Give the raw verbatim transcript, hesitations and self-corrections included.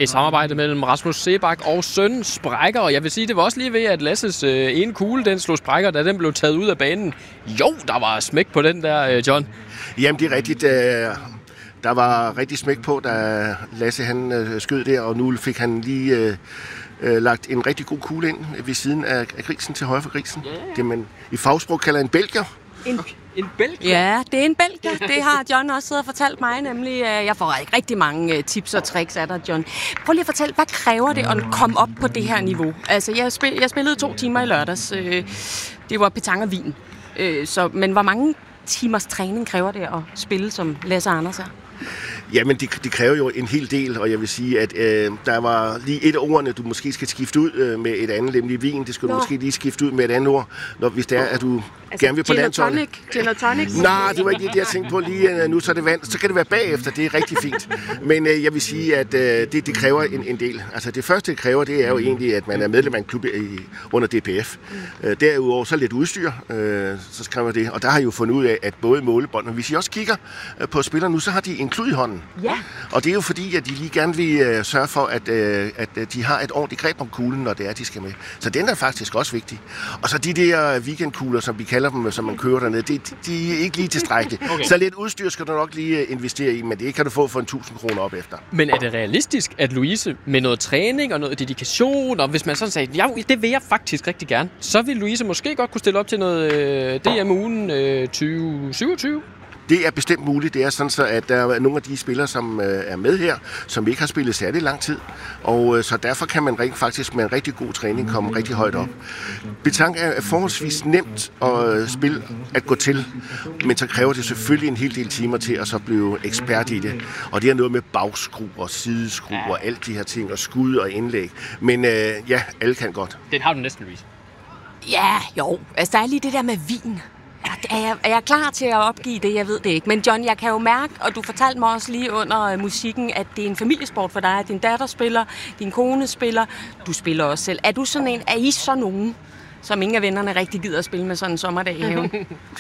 Et samarbejde mellem Rasmus Seebach og søn sprækker, og jeg vil sige, det var også lige ved, at Lasses øh, ene kugle, den slog sprækker, da den blev taget ud af banen. Jo, der var smæk på den der, øh, John. Jamen, det er rigtigt. Øh, der var rigtig smæk på, da Lasse han øh, skød der, og nu fik han lige øh, øh, lagt en rigtig god kugle ind ved siden af, af grisen, til højre for grisen. Yeah. Det man i fagsprog kalder en belgier. En, en belgier? Ja, det er en belgier. Det har John også siddet og fortalt mig, nemlig. Jeg får ikke rigtig mange tips og tricks af dig, John. Prøv lige at fortælle, hvad kræver det at komme op på det her niveau? Altså, jeg, spil, jeg spillede to timer i lørdags. Det var petanque og vin. Så, men hvor mange timers træning kræver det at spille, som Lasse Anders er? Jamen, det, det kræver jo en hel del, og jeg vil sige, at øh, der var lige et af ordene, du måske skal skifte ud øh, med et andet, nemlig vin. Det skal Nå. du måske lige skifte ud med et andet ord, når, hvis det er, at du altså, gerne vil på landsholdet. Gin og tonic? Nej, det var ikke det, jeg tænkte på lige nu, så er det vand. Så kan det være bagefter, det er rigtig fint. Men øh, jeg vil sige, at øh, det, det kræver en, en del. Altså, det første, det kræver, det er jo egentlig, at man er medlem af en klub i, under D P F. Mm. Øh, derudover så lidt udstyr, øh, så kræver det. Og der har jeg jo fundet ud af, at både målebånd, og hvis I også kigger øh, på spillere nu, så har de en klud i hånden. Ja. Og det er jo fordi, at de lige gerne vil øh, sørge for, at, øh, at de har et ordentligt greb om kuglen, når det er, de skal med. Så den er faktisk også vigtig. Og så de der weekendkugler, som vi kalder dem, som man kører dernede, de, de er ikke lige tilstrækkelige. Okay. Så lidt udstyr skal du nok lige investere i, men det kan du få for en tusind kroner op efter. Men er det realistisk, at Louise med noget træning og noget dedikation, og hvis man sådan sagde, ja, det vil jeg faktisk rigtig gerne, så vil Louise måske godt kunne stille op til noget øh, D M-ugen øh, tyve syvogtyve? Det er bestemt muligt. Det er sådan, så at der er nogle af de spillere, som øh, er med her, som ikke har spillet særlig lang tid. Og øh, så derfor kan man rent faktisk med en rigtig god træning komme rigtig højt op. Petanque er forholdsvis nemt at spille, at gå til, men så kræver det selvfølgelig en hel del timer til at så blive ekspert i det. Og det er noget med bagskruer, sideskruer og alt de her ting, og skud og indlæg. Men øh, ja, alle kan godt. Den har du næsten, Louise. Ja, jo. Altså, der er lige det der med vin. Er jeg, er jeg klar til at opgive det? Jeg ved det ikke. Men John, jeg kan jo mærke, og du fortalte mig også lige under musikken, at det er en familiesport for dig. At din datter spiller, din kone spiller, du spiller også selv. Er du sådan en, er I så nogen, som ingen af vennerne rigtig gider at spille med sådan en sommerdag i haven?